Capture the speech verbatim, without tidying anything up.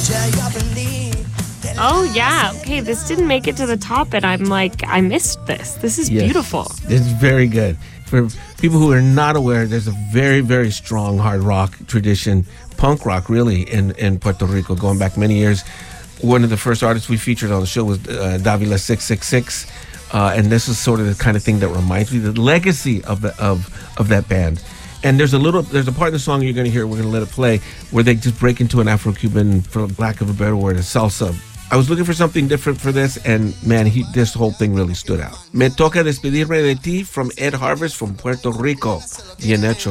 Oh, yeah. Okay, this didn't make it to the top, and I'm like, I missed this. This is Yes. beautiful. It's very good. For people who are not aware, there's a very, very strong hard rock tradition, punk rock really, in, in Puerto Rico, going back many years. One of the first artists we featured on the show was uh, Davila six six six, uh, and this is sort of the kind of thing that reminds me of the legacy of the of of that band. And there's a little, there's a part of the song you're going to hear, we're going to let it play, where they just break into an Afro-Cuban, for lack of a better word, a salsa. I was looking for something different for this, and man, he, this whole thing really stood out. Me toca despedirme de ti from Ed Harvest from Puerto Rico. Bien hecho.